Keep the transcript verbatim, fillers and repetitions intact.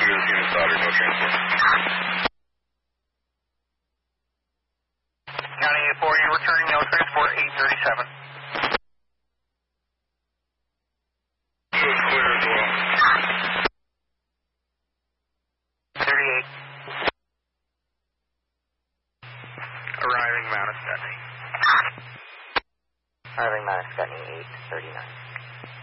Negative, unit soldered, no transport. County eight four, you're returning no transport, eight thirty-seven. It's clear as well. thirty-eight. Arriving Mount Escutney. Arriving Mount Escutney, eight thirty-nine.